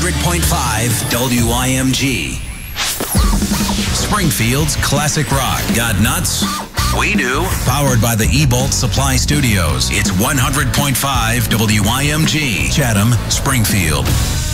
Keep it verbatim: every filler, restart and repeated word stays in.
hundred point five W I M G. Springfield's classic rock. Got nuts? We do. Powered by the E-Bolt Supply Studios. It's one hundred point five W I M G. Chatham, Springfield.